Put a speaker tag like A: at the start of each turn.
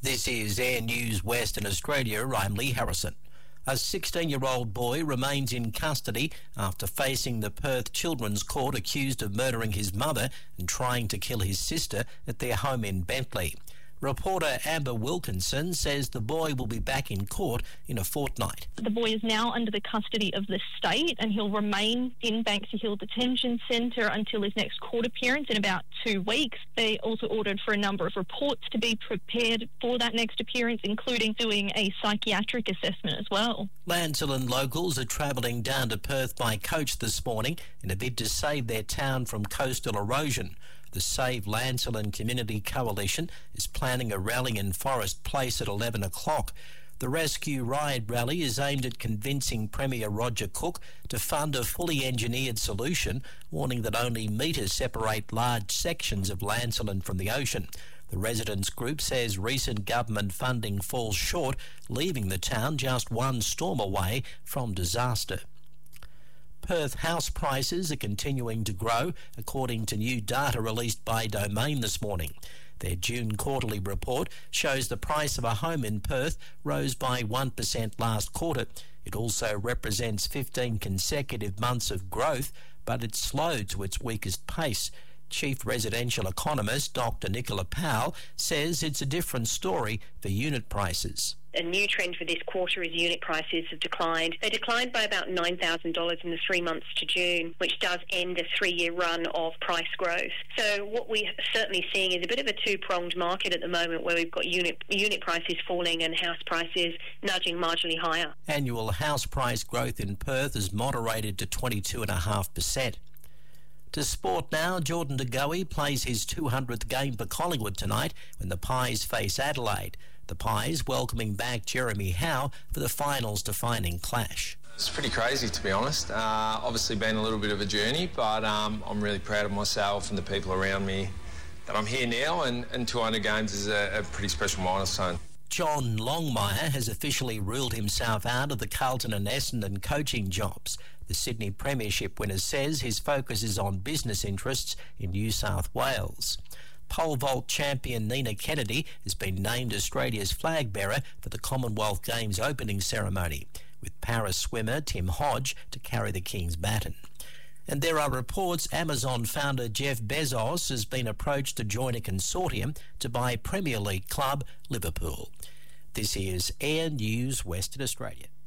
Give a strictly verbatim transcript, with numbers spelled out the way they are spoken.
A: This is Air News Western Australia. I'm Lee Harrison. A sixteen-year-old boy remains in custody after facing the Perth Children's Court accused of murdering his mother and trying to kill his sister at their home in Bentley. Reporter Amber Wilkinson says the boy will be back in court in a fortnight.
B: The boy is now under the custody of the state and he'll remain in Banksia Hill Detention Centre until his next court appearance in about two weeks. They also ordered for a number of reports to be prepared for that next appearance, including doing a psychiatric assessment as well.
A: Lancelin locals are travelling down to Perth by coach this morning in a bid to save their town from coastal erosion. The Save Lancelin Community Coalition is planning a rally in Forest Place at eleven o'clock. The Rescue Ride rally is aimed at convincing Premier Roger Cook to fund a fully engineered solution, warning that only metres separate large sections of Lancelin from the ocean. The residents group says recent government funding falls short, leaving the town just one storm away from disaster. Perth house prices are continuing to grow, according to new data released by Domain this morning. Their June quarterly report shows the price of a home in Perth rose by one percent last quarter. It also represents fifteen consecutive months of growth, but it's slowed to its weakest pace. Chief residential economist Doctor Nicola Powell says it's a different story for unit prices.
C: A new trend for this quarter is unit prices have declined. They declined by about nine thousand dollars in the three months to June, which does end a three-year run of price growth. So what we're certainly seeing is a bit of a two-pronged market at the moment, where we've got unit unit prices falling and house prices nudging marginally higher.
A: Annual house price growth in Perth has moderated to twenty-two point five percent. To sport now, Jordan De Goey plays his two hundredth game for Collingwood tonight when the Pies face Adelaide. The Pies welcoming back Jeremy Howe for the finals-defining clash.
D: It's pretty crazy, to be honest. Uh, obviously been a little bit of a journey, but um, I'm really proud of myself and the people around me that I'm here now, and, and two hundred games is a, a pretty special milestone.
A: John Longmire has officially ruled himself out of the Carlton and Essendon coaching jobs. The Sydney Premiership winner says his focus is on business interests in New South Wales. Pole vault champion Nina Kennedy has been named Australia's flag bearer for the Commonwealth Games opening ceremony, with Paris swimmer Tim Hodge to carry the King's baton. And there are reports Amazon founder Jeff Bezos has been approached to join a consortium to buy Premier League club Liverpool. This is Air News Western Australia.